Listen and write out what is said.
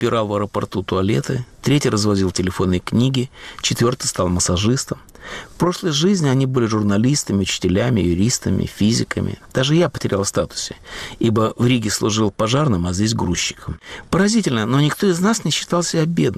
подпирал в аэропорту туалеты, третий развозил телефонные книги, четвертый стал массажистом. В прошлой жизни они были журналистами, учителями, юристами, физиками. Даже я потерял в статусе, ибо в Риге служил пожарным, а здесь грузчиком. Поразительно, но никто из нас не считал себя бедным.